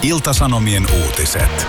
Ilta-Sanomien uutiset.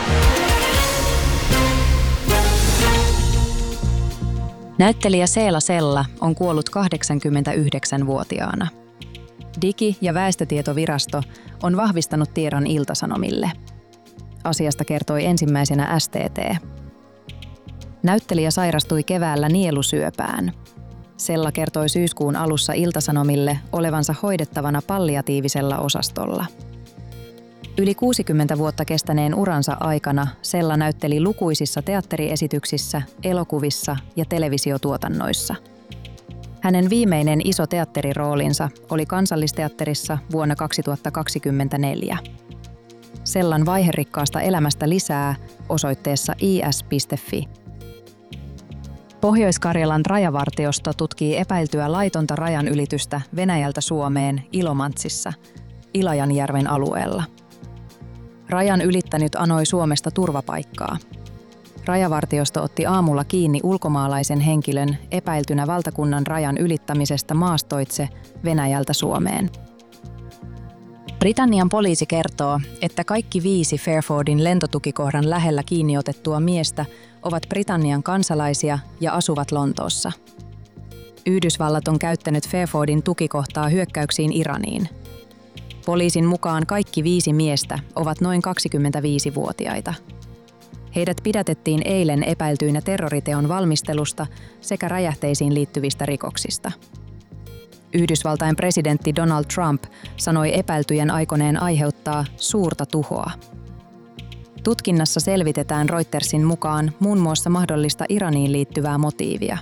Näyttelijä Seela Sella on kuollut 89-vuotiaana. Digi- ja väestötietovirasto on vahvistanut tiedon Ilta-Sanomille. Asiasta kertoi ensimmäisenä STT. Näyttelijä sairastui keväällä nielusyöpään. Sella kertoi syyskuun alussa Ilta-Sanomille olevansa hoidettavana palliatiivisella osastolla. Yli 60 vuotta kestäneen uransa aikana Sella näytteli lukuisissa teatteriesityksissä, elokuvissa ja televisiotuotannoissa. Hänen viimeinen iso teatteriroolinsa oli Kansallisteatterissa vuonna 2024. Sellan vaiherikkaasta elämästä lisää osoitteessa is.fi. Pohjois-Karjalan rajavartiosto tutkii epäiltyä laitonta rajanylitystä Venäjältä Suomeen Ilomantsissa, Ilajanjärven alueella. Rajan ylittänyt anoi Suomesta turvapaikkaa. Rajavartiosto otti aamulla kiinni ulkomaalaisen henkilön epäiltynä valtakunnan rajan ylittämisestä maastoitse Venäjältä Suomeen. Britannian poliisi kertoo, että kaikki 5 Fairfordin lentotukikohdan lähellä kiinni otettua miestä ovat Britannian kansalaisia ja asuvat Lontoossa. Yhdysvallat on käyttänyt Fairfordin tukikohtaa hyökkäyksiin Iraniin. Poliisin mukaan kaikki 5 miestä ovat noin 25-vuotiaita. Heidät pidätettiin eilen epäiltyinä terroriteon valmistelusta sekä räjähteisiin liittyvistä rikoksista. Yhdysvaltain presidentti Donald Trump sanoi epäiltyjen aikoneen aiheuttaa suurta tuhoa. Tutkinnassa selvitetään Reutersin mukaan muun muassa mahdollista Iraniin liittyvää motiivia.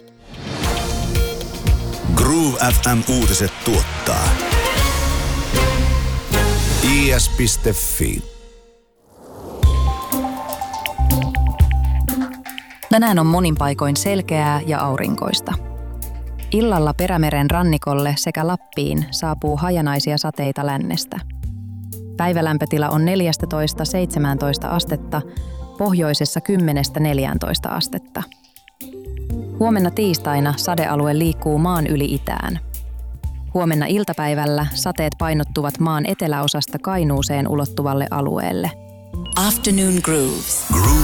Groove FM-uutiset tuottaa is.fi. Tänään on monin paikoin selkeää ja aurinkoista. Illalla Perämeren rannikolle sekä Lappiin saapuu hajanaisia sateita lännestä. Päivälämpötila on 14–17 astetta, pohjoisessa 10–14 astetta. Huomenna tiistaina sadealue liikkuu maan yli itään. Huomenna iltapäivällä sateet painottuvat maan eteläosasta Kainuuseen ulottuvalle alueelle. Afternoon Grooves.